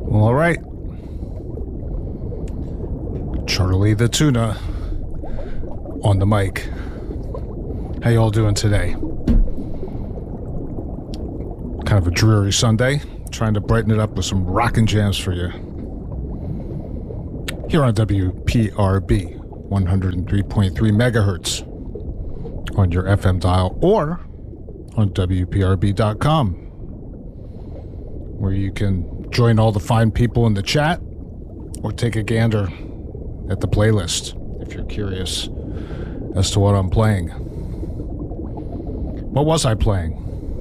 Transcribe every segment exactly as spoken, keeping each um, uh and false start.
Well, all right. Charlie the Tuna on the mic. How y'all doing today? Kind of a dreary Sunday. Trying to brighten it up with some rockin' jams for you. Here on W P R B, one oh three point three megahertz on your F M dial, or on W P R B dot com, where you can join all the fine people in the chat or take a gander at the playlist if you're curious as to what I'm playing. What was I playing?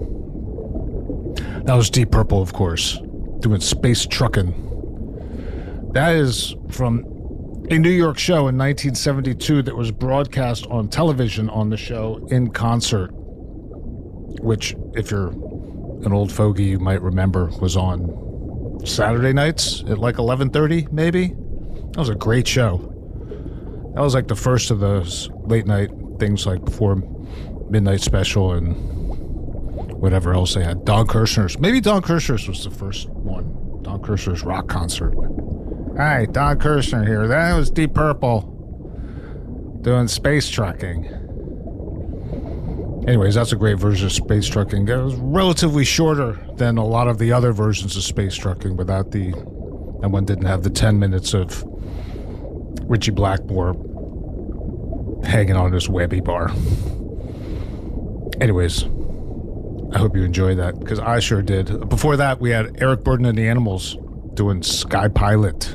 That was Deep Purple, of course, doing Space Truckin'. That is from a New York show in nineteen seventy-two that was broadcast on television on the show In Concert, which, if you're an old fogey, you might remember was on Saturday nights at like eleven thirty, maybe. That was a great show. That was like the first of those late night things, like before Midnight Special and whatever else they had. Don Kirshner's. Maybe Don Kirshner's was the first one. Don Kirshner's rock concert. Hi, Don Kirshner here. That was Deep Purple doing Space Trucking. Anyways, that's a great version of Space Trucking. It was relatively shorter than a lot of the other versions of Space Trucking, without the, that one didn't have the ten minutes of Richie Blackmore hanging on his webby bar. Anyways, I hope you enjoy that, because I sure did. Before that, we had Eric Burdon and the Animals doing Sky Pilot.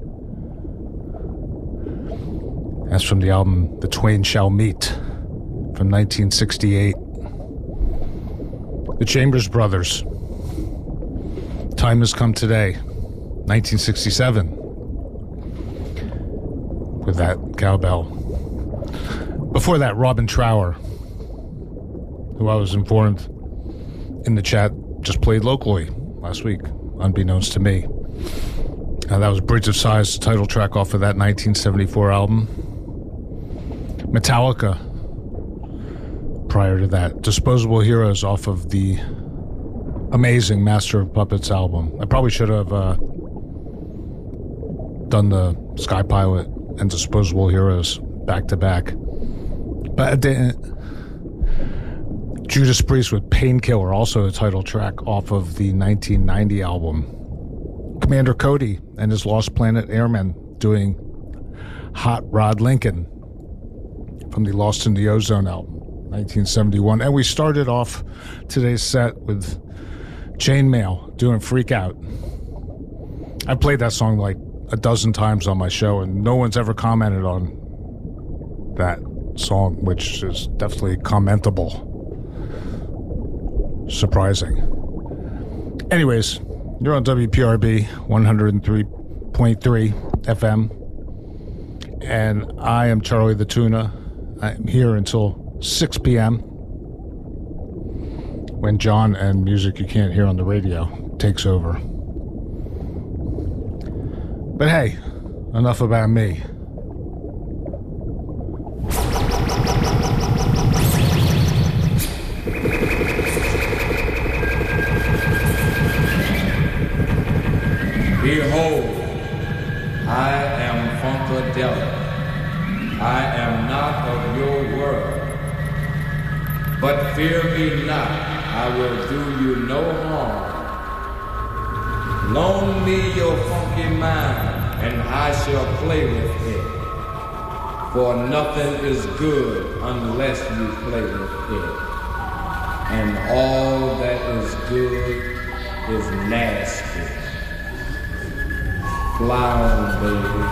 That's from the album The Twain Shall Meet from nineteen sixty-eight. The Chambers Brothers, Time Has Come Today, nineteen sixty-seven, with that cowbell. Before that, Robin Trower, who I was informed in the chat just played locally last week, unbeknownst to me. Uh, that was Bridge of Sighs, the title track off of that nineteen seventy-four album. Metallica, prior to that. Disposable Heroes off of the amazing Master of Puppets album. I probably should have uh, done the Sky Pilot and Disposable Heroes back to back, but I didn't. Judas Priest with Painkiller, also a title track off of the nineteen ninety album. Commander Cody and his Lost Planet Airmen doing Hot Rod Lincoln from the Lost in the Ozone album, nineteen seventy-one. And we started off today's set with Chainmail doing Freak Out. I played that song like a dozen times on my show, and no one's ever commented on that song, which is definitely commentable. Surprising. Anyways, you're on W P R B one oh three point three F M, and I am Charlie the Tuna. I'm here until six p.m. when John and Music You Can't Hear on the Radio takes over. But hey, enough about me. Behold, I am Funkadelic. I am not of your world. But fear me not, I will do you no harm. Loan me your funky mind, and I shall play with it. For nothing is good unless you play with it. And all that is good is nasty. Fly on, baby.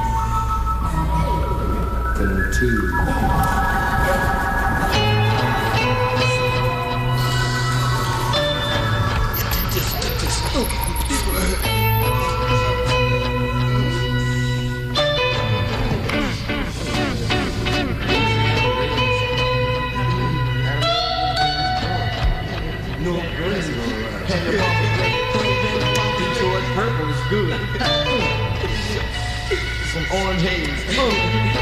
Continue. Detroit purple is good. Some orange haze.